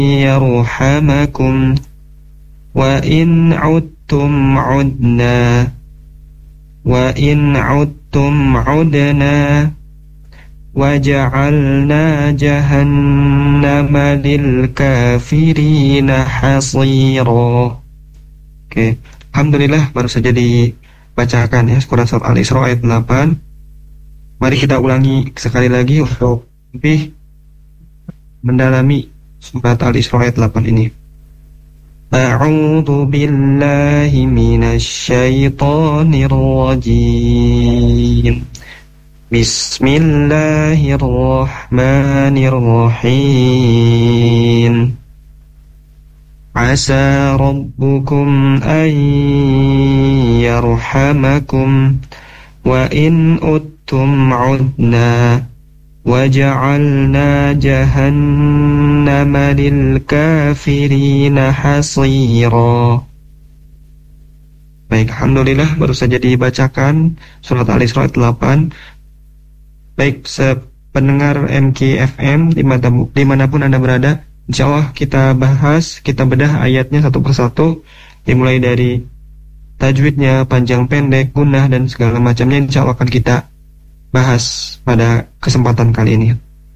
يرحمكم وإن عدتم عدنا وإن عدتم عدنا وجعلنا جهنم للكافرين حصيرا. Oke, alhamdulillah baru saja dibacakan ya Quran surat Al-Isra ayat 8. Mari kita ulangi sekali lagi untuk lebih mendalami surat Al-Isra ayat 8 ini. A'udzu billahi minasy syaithanir rajim. Bismillahirrahmanirrahim. Asa rabbukum an yarhamakum wa in uttum udna waja'alna jahannama lil kafirina hasira. Baik, alhamdulillah baru saja dibacakan surat Al-Isra ayat 8. Baik, pendengar MKFM dimanapun Anda berada, insya Allah kita bahas, kita bedah ayatnya satu persatu, dimulai dari tajwidnya, panjang pendek, gunnah dan segala macamnya. Insya Allah akan kita bahas pada kesempatan kali ini.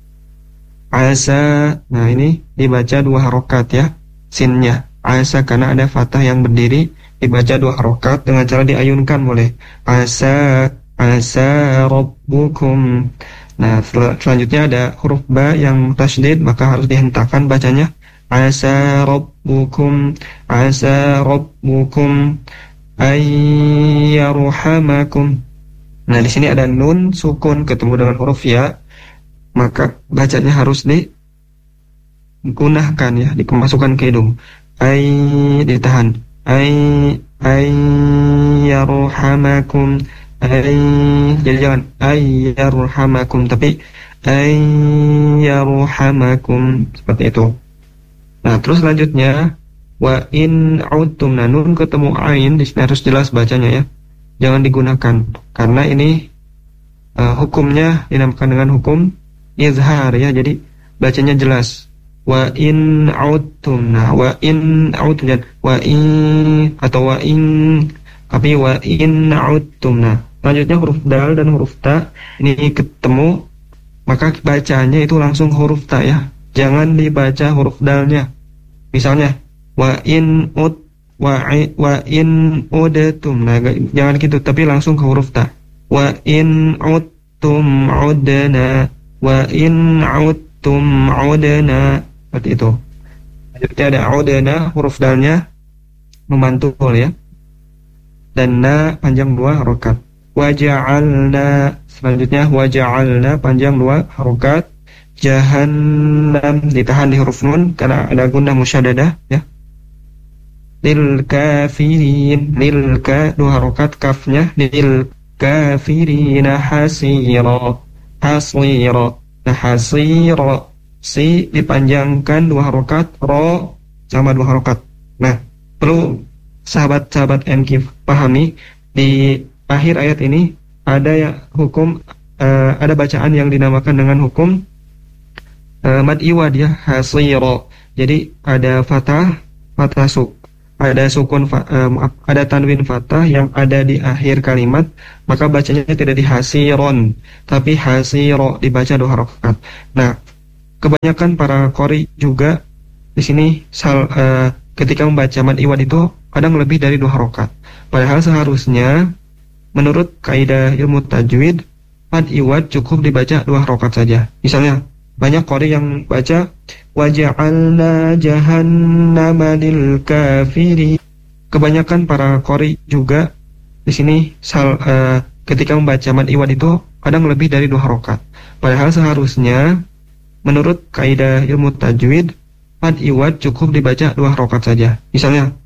Asa, nah ini dibaca 2 harokat ya, sinnya. Asa karena ada fathah yang berdiri, dibaca 2 harokat dengan cara diayunkan boleh. Asa rabbukum. Nah, selanjutnya ada huruf ba yang tasydid, maka harus dihentakkan bacanya. Asa rabbukum ayyarhamakum. Nah, di sini ada nun sukun ketemu dengan huruf ya, maka bacanya harus digunakan ya, dikemasukan ke hidung. Ditahan. Ayyarhamakum. Jadi jangan ayyarhamakum, tapi ayyarhamakum, seperti itu. Nah, terus selanjutnya wa in udtum, nah nun ketemu ain di sini harus jelas bacanya ya. Jangan digunakan karena ini hukumnya dinamakan dengan hukum izhar ya. Jadi bacanya jelas. Wa in udtum. Nah, wa in udtum, wa in atau wa in, tapi wa in udtum. Nah, selanjutnya huruf dal dan huruf ta ini ketemu, maka bacanya itu langsung huruf ta ya. Jangan dibaca huruf dalnya. Misalnya wa in udatum. Nah, jangan gitu, tapi langsung ke huruf ta. Wa in udtum udna wa in udtum udna, seperti itu. Selanjutnya ada udna, huruf dalnya memantul ya. Dan na panjang 2 harokat. Waja'alna, selanjutnya waja'alna panjang 2 harokat. Jahannam ditahan di huruf nun karena ada gunnah musyaddadah ya. Lil kafirin, 2 harokat kafnya, lil kafirina hasira. Nah, hasira, si dipanjangkan 2 harokat, ro sama 2 harokat. Nah, perlu sahabat-sahabat MK pahami, di akhir ayat ini ada hukum, ada bacaan yang dinamakan dengan hukum mad iwad ya, hasira. Jadi ada fathah ada sukun, ada tanwin fathah yang ada di akhir kalimat, maka bacanya tidak di hasiron, tapi hasiro, dibaca 2 harokat. Nah, kebanyakan para qori juga di sini ketika membaca mad iwad itu kadang lebih dari 2 harokat. Padahal seharusnya menurut kaidah ilmu tajwid, mad iwad cukup dibaca 2 harokat saja. Misalnya banyak qori yang baca waja'alna jahannama lil kafiri. Kebanyakan para qori juga di sini ketika membaca mad iwad itu kadang lebih dari 2 harokat. Padahal seharusnya menurut kaidah ilmu tajwid, mad iwad cukup dibaca 2 harokat saja. Misalnya